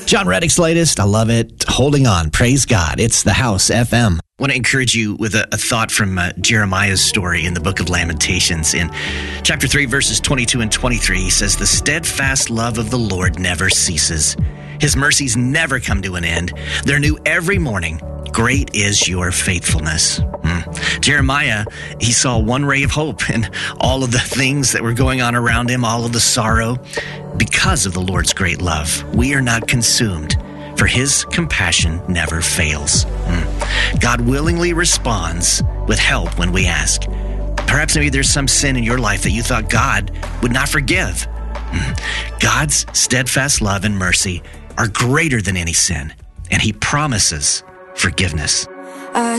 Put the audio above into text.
John Reddick's latest. I love it. Holding on. Praise God. It's the House FM. I want to encourage you with a thought from Jeremiah's story in the book of Lamentations. In chapter 3, verses 22 and 23, he says, "The steadfast love of the Lord never ceases. His mercies never come to an end. They're new every morning. Great is your faithfulness." Jeremiah, he saw one ray of hope in all of the things that were going on around him, all of the sorrow. Because of the Lord's great love, we are not consumed, for his compassion never fails. God willingly responds with help when we ask. Perhaps maybe there's some sin in your life that you thought God would not forgive. God's steadfast love and mercy are greater than any sin, and he promises forgiveness.